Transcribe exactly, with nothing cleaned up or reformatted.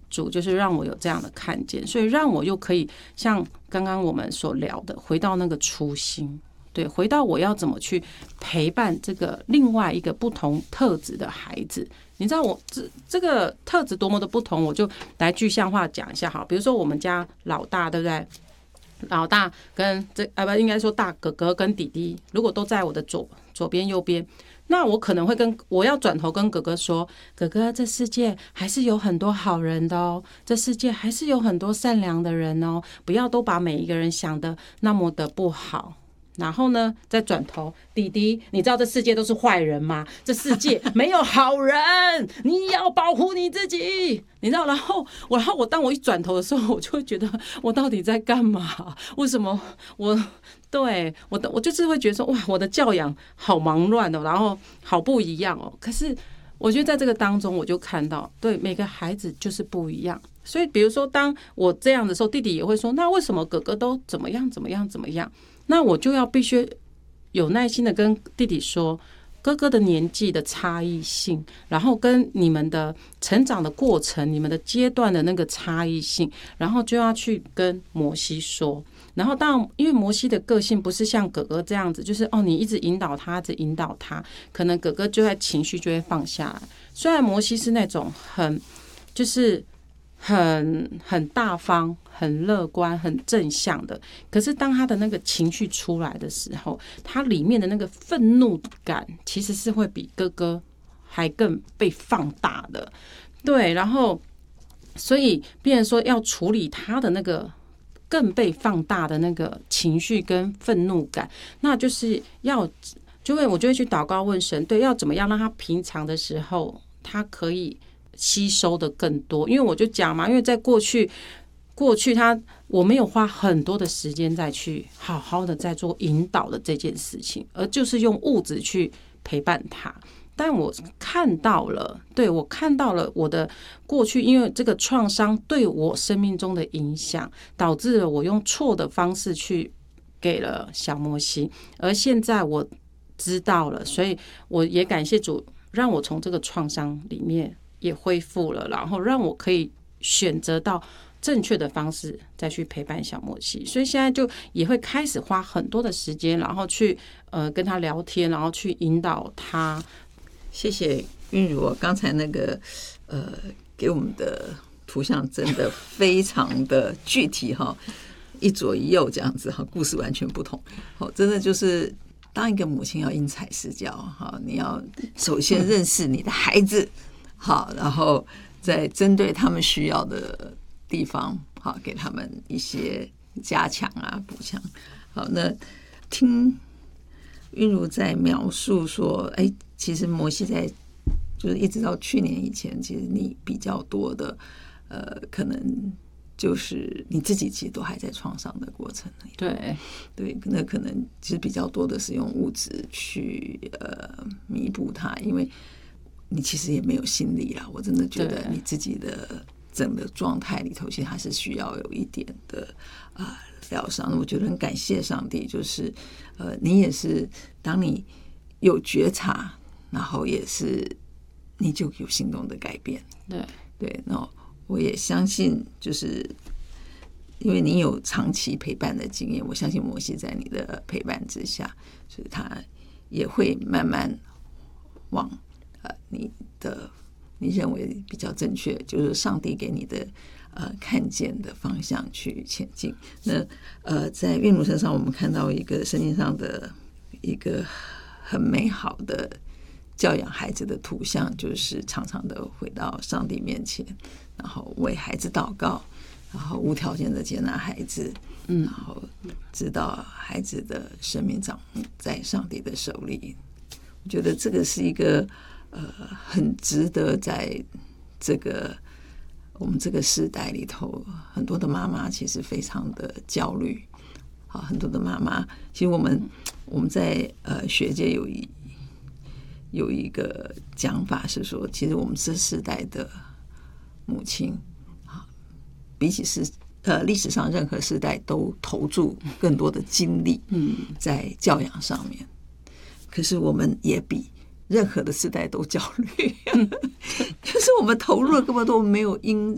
主就是让我有这样的看见，所以让我又可以像刚刚我们所聊的，回到那个初心。对，回到我要怎么去陪伴这个另外一个不同特质的孩子。你知道我这这个特质多么的不同，我就来具象化讲一下好。比如说我们家老大，对不对？老大跟这啊不应该说大哥哥跟弟弟，如果都在我的左左边右边，那我可能会跟我要转头跟哥哥说，哥哥，这世界还是有很多好人的哦，这世界还是有很多善良的人哦，不要都把每一个人想的那么的不好。然后呢，再转头，弟弟，你知道这世界都是坏人吗？这世界没有好人，你要保护你自己，你知道？然后我，然后我当我一转头的时候，我就会觉得我到底在干嘛？为什么我对我的我就是会觉得说，哇，我的教养好忙乱哦，然后好不一样哦。可是我觉得在这个当中，我就看到，对每个孩子就是不一样。所以，比如说，当我这样的时候，弟弟也会说，那为什么哥哥都怎么样怎么样怎么样？那我就要必须有耐心的跟弟弟说，哥哥的年纪的差异性，然后跟你们的成长的过程，你们的阶段的那个差异性，然后就要去跟摩西说。然后当然，因为摩西的个性不是像哥哥这样子，就是哦，你一直引导他，一直引导他，可能哥哥就会情绪就会放下来。虽然摩西是那种很就是很很大方、很乐观、很正向的，可是当他的那个情绪出来的时候，他里面的那个愤怒感其实是会比哥哥还更被放大的。对，然后所以变成说要处理他的那个更被放大的那个情绪跟愤怒感，那就是要就会我就会去祷告问神，对，要怎么样让他平常的时候他可以吸收的更多。因为我就讲嘛，因为在过去过去他我没有花很多的时间再去好好的在做引导的这件事情，而就是用物质去陪伴他。但我看到了，对，我看到了我的过去，因为这个创伤对我生命中的影响，导致了我用错的方式去给了小摩西，而现在我知道了，所以我也感谢主，让我从这个创伤里面也恢复了，然后让我可以选择到正确的方式再去陪伴小摩西。所以现在就也会开始花很多的时间，然后去呃跟他聊天，然后去引导他。 谢谢韵如，刚才那个呃给我们的图像真的非常的具体哈，一左一右这样子哈，故事完全不同。好，真的就是当一个母亲要因材施教哈，你要首先认识你的孩子，好，然后再针对他们需要的地方，好，给他们一些加强啊、补强。好，那听韵如在描述说，哎，其实摩西在就是一直到去年以前，其实你比较多的，呃，可能就是你自己其实都还在创伤的过程里。 对对，那可能其实比较多的是用物质去呃弥补它，因为你其实也没有心力啦。我真的觉得你自己的整个状态里头，其实还是需要有一点的啊。疗伤，我觉得很感谢上帝，就是呃，你也是当你有觉察，然后也是你就有行动的改变。 对对，那我也相信，就是因为你有长期陪伴的经验，我相信摩西在你的陪伴之下，所以他也会慢慢往呃你的你认为比较正确，就是上帝给你的。呃，看见的方向去前进。那呃，在韵如身上，我们看到一个圣经上的一个很美好的教养孩子的图像，就是常常的回到上帝面前，然后为孩子祷告，然后无条件的接纳孩子，嗯，然后知道孩子的生命掌握在上帝的手里。我觉得这个是一个呃，很值得在这个。我们这个时代里头，很多的妈妈其实非常的焦虑，好，很多的妈妈，其实我们我们在呃学界有一有一个讲法是说，其实我们这世代的母亲啊，比起是呃历史上任何时代都投注更多的精力在教养上面，可是我们也比。任何的时代都焦虑，就是我们投入了这么多，没有因